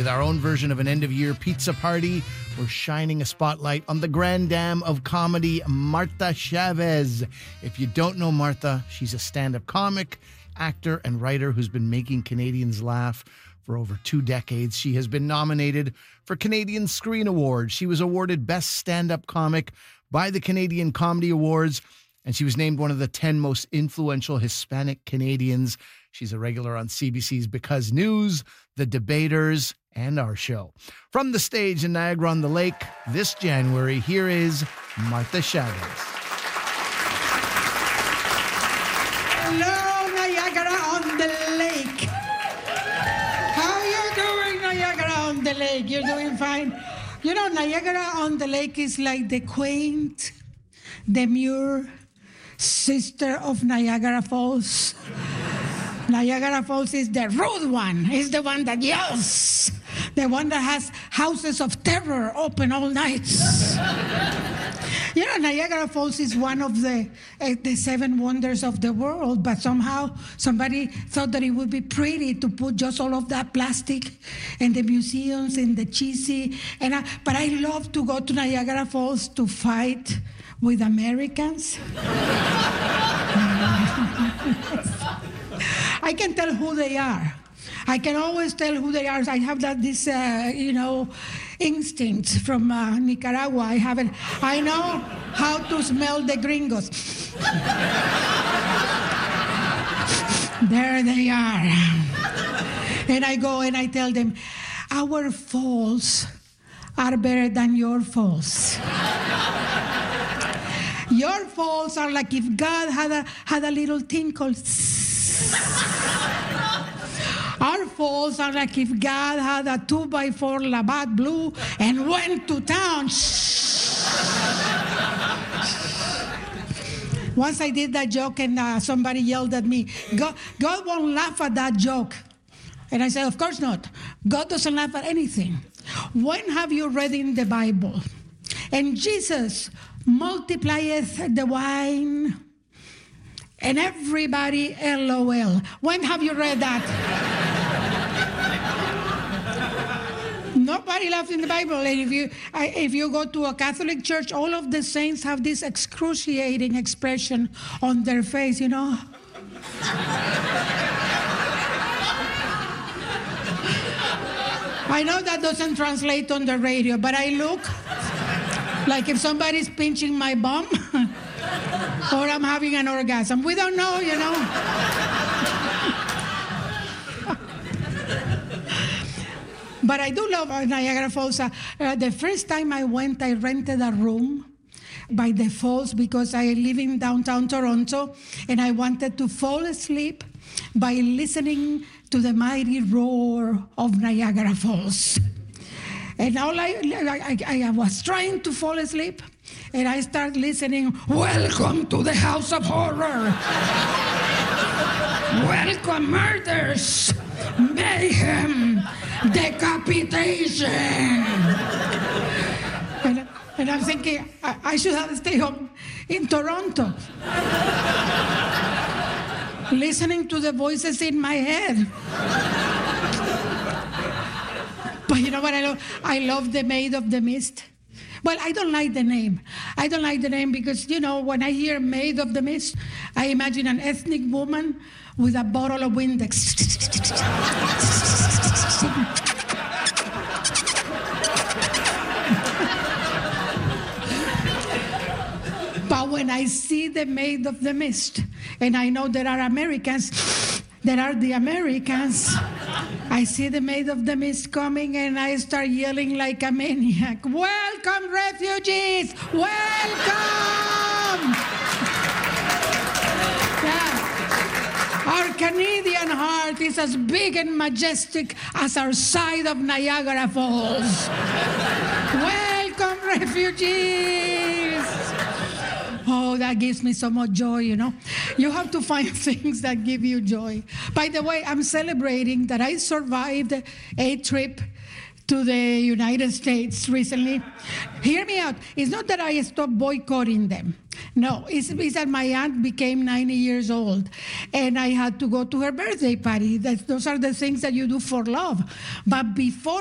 with our own version of an end-of-year pizza party. We're shining a spotlight on the grand dame of comedy, Martha Chavez. If you don't know Martha, she's a stand-up comic, actor, and writer who's been making Canadians laugh for over 2 decades. She has been nominated for Canadian Screen Awards. She was awarded Best Stand-Up Comic by the Canadian Comedy Awards, and she was named one of the 10 most influential Hispanic Canadians. She's a regular on CBC's Because News, The Debaters, and our show. From the stage in Niagara-on-the-Lake this January, here is Martha Chavez. Hello, Niagara-on-the-Lake. How are you doing, Niagara-on-the-Lake? You're doing fine. You know, Niagara-on-the-Lake is like the quaint, demure sister of Niagara Falls. Niagara Falls is the rude one. It's the one that yells. The one that has houses of terror open all nights. You know, Niagara Falls is one of the 7 wonders of the world, but somehow somebody thought that it would be pretty to put just all of that plastic in the museums and the cheesy. But I love to go to Niagara Falls to fight with Americans. I can tell who they are. I can always tell who they are. I have this instinct from Nicaragua. I know how to smell the gringos. There they are. And I go and I tell them, our falls are better than your falls. Your falls are like if God had a little tinkle. Our falls are like if God had a 2x4 Labatt Blue and went to town. Once I did that joke and somebody yelled at me, God won't laugh at that joke. And I said, of course not. God doesn't laugh at anything. When have you read in the Bible? And Jesus multiplieth the wine, and everybody LOL. When have you read that? Nobody laughs in the Bible. And if you go to a Catholic church, all of the saints have this excruciating expression on their face, you know. I know that doesn't translate on the radio, but I look like if somebody's pinching my bum or I'm having an orgasm. We don't know, you know. But I do love Niagara Falls. The first time I went, I rented a room by the falls because I live in downtown Toronto, and I wanted to fall asleep by listening to the mighty roar of Niagara Falls. And all I was trying to fall asleep, and I start listening, welcome to the House of Horror. Welcome, murders, mayhem, decapitation. And I'm thinking, I should have stayed home in Toronto, listening to the voices in my head. But you know what I love? I love the Maid of the Mist. Well, I don't like the name. I don't like the name because, you know, when I hear Maid of the Mist, I imagine an ethnic woman with a bottle of Windex. But when I see the Maid of the Mist, and I know there are Americans, there are the Americans, I see the Maid of the Mist coming, and I start yelling like a maniac. Welcome, refugees! Welcome! Yeah. Our Canadian heart is as big and majestic as our side of Niagara Falls. Welcome, refugees! Oh, that gives me so much joy, you know. You have to find things that give you joy. By the way, I'm celebrating that I survived a trip to the United States recently. Hear me out. It's not that I stopped boycotting them. No, it's that my aunt became 90 years old, and I had to go to her birthday party. Those are the things that you do for love. But before